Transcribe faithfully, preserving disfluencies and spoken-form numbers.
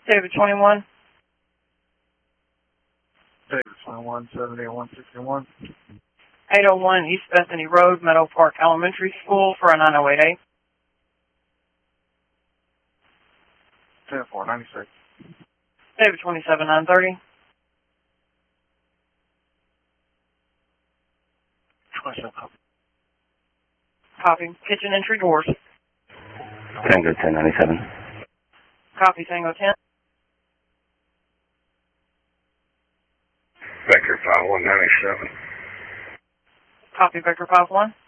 David twenty-one. David twenty-one, seventy-one sixty-one. eight oh one East Bethany Road, Meadow Park Elementary School for a nine oh eight eight. ten four ninety-six. David twenty-seven nine thirty. twenty-seven. Copy. Kitchen entry doors. Tango ten ninety-seven. Copy. Tango ten. Vector five one ninety-seven. Copy. Vector five one.